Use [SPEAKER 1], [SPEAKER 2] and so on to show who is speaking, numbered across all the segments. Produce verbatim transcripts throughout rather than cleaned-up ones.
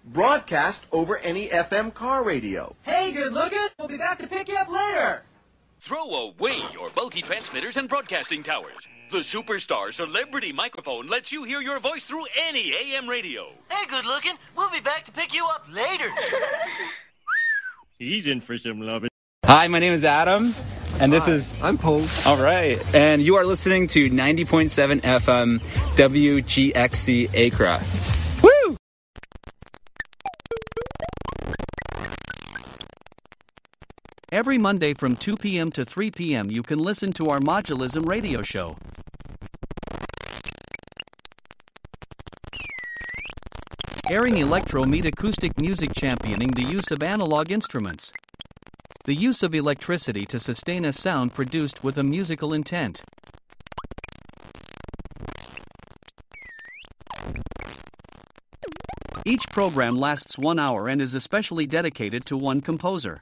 [SPEAKER 1] broadcast over any F M car radio.
[SPEAKER 2] Hey, good looking. We'll be back to pick you up later.
[SPEAKER 3] Throw away your bulky transmitters and broadcasting towers. The Superstar Celebrity Microphone lets you hear your voice through any A M radio.
[SPEAKER 4] Hey, good looking. We'll be back to pick you up later.
[SPEAKER 5] He's in for some loving.
[SPEAKER 6] Hi, my name is Adam, and this
[SPEAKER 7] Hi,
[SPEAKER 6] is...
[SPEAKER 7] I'm Paul.
[SPEAKER 6] All right, and you are listening to ninety point seven F M W G X C Accra. Woo!
[SPEAKER 8] Every Monday from two p.m. to three p.m. you can listen to our Modulism radio show. Airing electro meet acoustic music, championing the use of analog instruments. The use of electricity to sustain a sound produced with a musical intent. Each program lasts one hour and is especially dedicated to one composer.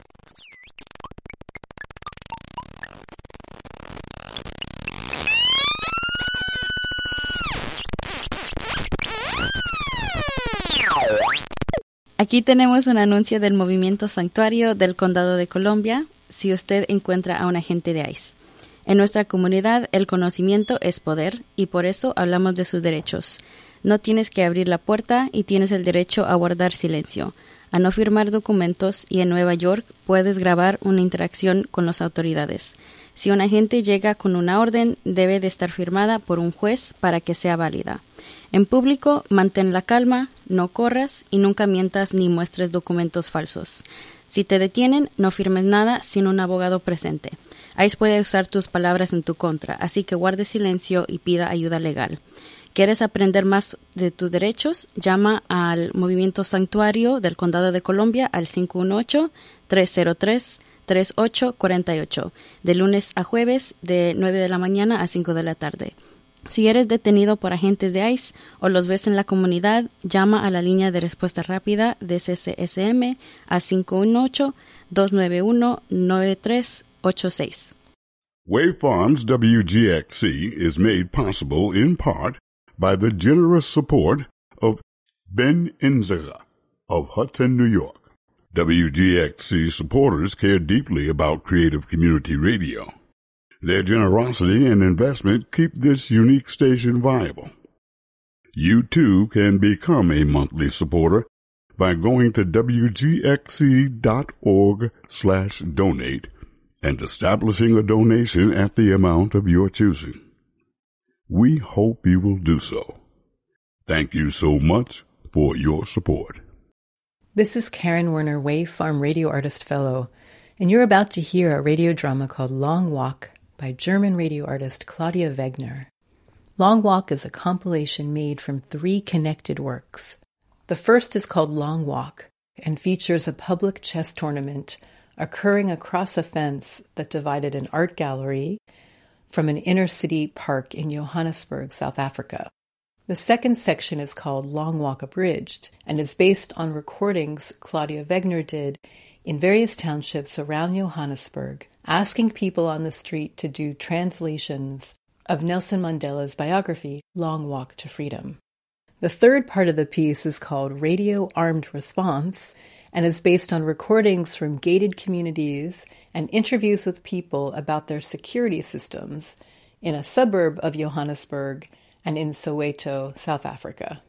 [SPEAKER 9] Aquí tenemos un anuncio del Movimiento Santuario del Condado de Columbia, si usted encuentra a un agente de ICE. En nuestra comunidad, el conocimiento es poder, y por eso hablamos de sus derechos. No tienes que abrir la puerta y tienes el derecho a guardar silencio, a no firmar documentos, y en Nueva York puedes grabar una interacción con las autoridades. Si un agente llega con una orden, debe de estar firmada por un juez para que sea válida. En público, mantén la calma, no corras y nunca mientas ni muestres documentos falsos. Si te detienen, no firmes nada sin un abogado presente. ICE puede usar tus palabras en tu contra, así que guarde silencio y pida ayuda legal. ¿Quieres aprender más de tus derechos? Llama al Movimiento Santuario del Condado de Columbia al cinco uno ocho, tres cero tres, tres ocho cuatro ocho, de lunes a jueves de nueve de la mañana a cinco de la tarde. Si eres detenido por agentes de ICE o los ves en la comunidad, llama a la línea de respuesta rápida de C C S M a cinco uno ocho, dos nueve uno, nueve tres ocho seis.
[SPEAKER 10] Wave Farms W G X C is made possible in part by the generous support of Ben Inzaga of Hudson, New York. W G X C supporters care deeply about creative community radio. Their generosity and investment keep this unique station viable. You too can become a monthly supporter by going to W G X C dot org slash donate and establishing a donation at the amount of your choosing. We hope you will do so. Thank you so much for your support.
[SPEAKER 11] This is Karen Werner, Wave Farm Radio Artist Fellow, and you're about to hear a radio drama called Long Walk by German radio artist Claudia Wegner. Long Walk is a compilation made from three connected works. The first is called Long Walk and features a public chess tournament occurring across a fence that divided an art gallery from an inner-city park in Johannesburg, South Africa. The second section is called Long Walk Abridged and is based on recordings Claudia Wegner did in various townships around Johannesburg, asking people on the street to do translations of Nelson Mandela's biography, Long Walk to Freedom. The third part of the piece is called Radio Armed Response and is based on recordings from gated communities and interviews with people about their security systems in a suburb of Johannesburg and in Soweto, South Africa.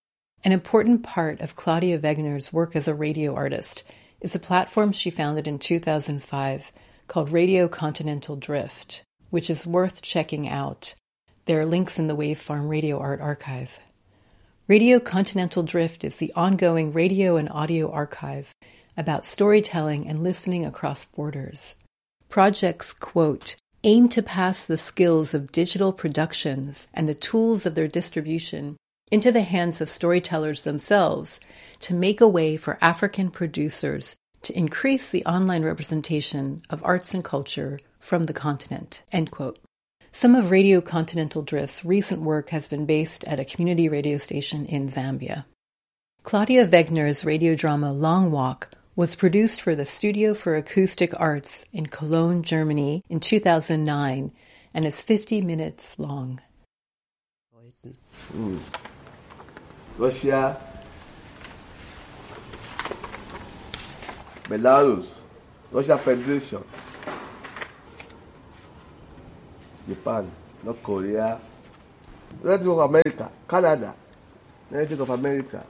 [SPEAKER 11] An important part of Claudia Wegner's work as a radio artist is a platform she founded in two thousand five called Radio Continental Drift, which is worth checking out. There are links in the Wave Farm Radio Art Archive. Radio Continental Drift is the ongoing radio and audio archive about storytelling and listening across borders. Projects, quote, aim to pass the skills of digital productions and the tools of their distribution into the hands of storytellers themselves to make a way for African producers to increase the online representation of arts and culture from the continent, end quote. Some of Radio Continental Drift's recent work has been based at a community radio station in Zambia. Claudia Wegner's radio drama Long Walk was produced for the Studio for Acoustic Arts in Cologne, Germany in two thousand nine and is fifty minutes long.
[SPEAKER 12] Was ja
[SPEAKER 5] Belarus, Russia Federation, Japan, North Korea, United States of America, Canada, United States of America.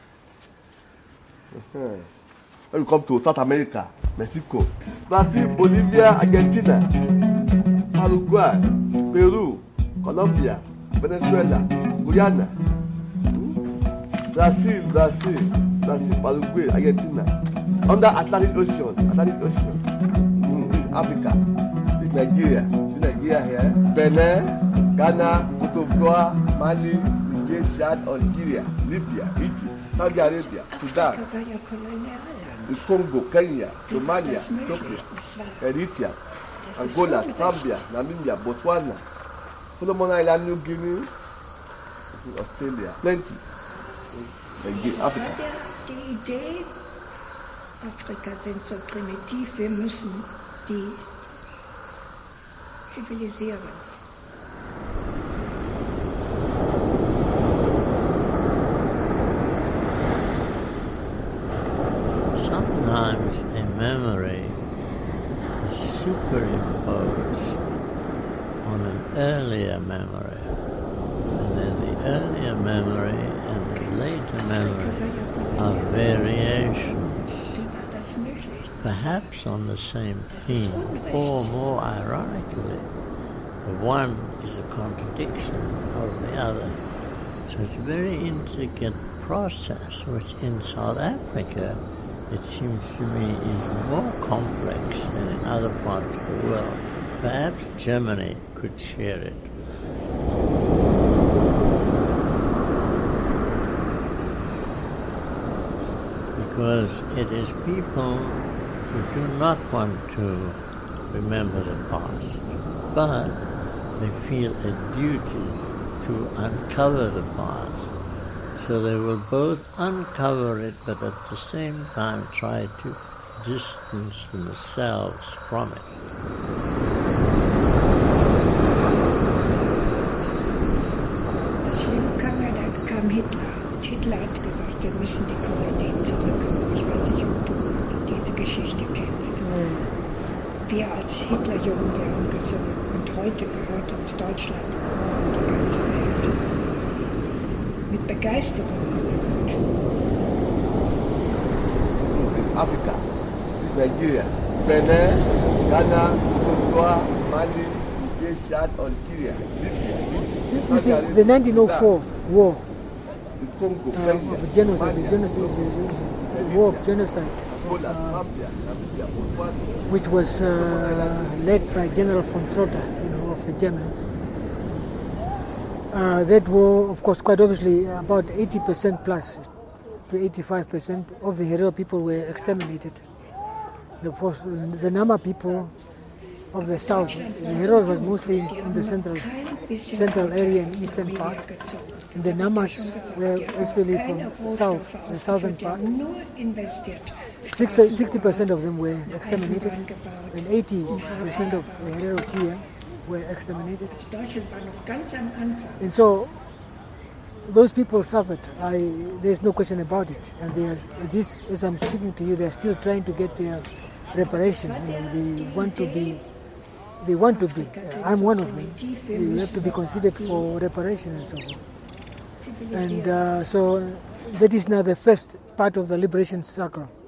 [SPEAKER 5] Uh-huh. When we come to South America, Mexico, Brazil, Bolivia, Argentina, Uruguay, Peru, Colombia, Venezuela, Guyana, hmm? Brazil, Brazil, Brazil, Paraguay, Argentina, under Atlantic Ocean, Atlantic Ocean, hmm. This is Africa, this is Nigeria, this is Nigeria here, Benin, Ghana, Cote d'Ivoire, Mali, Niger, Chad, Algeria, Libya, Egypt, Saudi Arabia, Sudan, the Congo, Kenya, Somalia, Ethiopia, Eritrea, Angola, Zambia, Namibia, Botswana, Solomon Island, New Guinea, Australia, plenty. In Africa.
[SPEAKER 7] Die Idee, Afrika sind so primitiv, wir müssen die zivilisieren.
[SPEAKER 12] Sometimes a memory is superimposed on an earlier memory, and then the earlier memory and the later memory are variations, perhaps on the same theme, or more ironically, the one is a contradiction of the other. So it's a very intricate process, which in South Africa, it seems to me, is more complex than in other parts of the world. Perhaps Germany could share it. Because it is people who do not want to remember the past, but they feel a duty to uncover the past. So they will both uncover it, but at the same time try to distance themselves from it.
[SPEAKER 7] Schlimm kam ja, dann kam Hitler. Und Hitler hat gesagt, wir müssen die Kolonien zurückholen. Ich weiß nicht, ob du diese Geschichte kennst. Wir als Hitler jung, wir haben gesungen. Und heute gehört uns Deutschland und die ganze Welt. Mit Begeisterung gesungen.
[SPEAKER 5] In Africa, Nigeria, Benin, Ghana, Cote d'Ivoire, Mali, Niger, Chad, Algeria, Libya.
[SPEAKER 13] This is the nineteen oh four war.
[SPEAKER 5] The Congo,
[SPEAKER 13] uh,
[SPEAKER 5] Kenya,
[SPEAKER 13] of genocide, the genocide, the, the war of genocide, uh, which was uh, led by General von Trotha, you know, of the Germans. Uh, that war, of course, quite obviously, about eighty percent plus to eighty-five percent of the Herero people were exterminated. The, first, the Nama people of the south, the Herero was mostly in, in the central central area and eastern part, and the Namas were especially from south, the southern part. sixty percent of them were exterminated, and eighty percent of the Hereros here were exterminated. And so those people suffered. I, there's no question about it. And they are, this, as I'm speaking to you, they're still trying to get their reparation. You know, they want to be, they want to be, uh, I'm one of them. They have to be considered for reparation and so forth. And uh, so that is now the first part of the liberation struggle.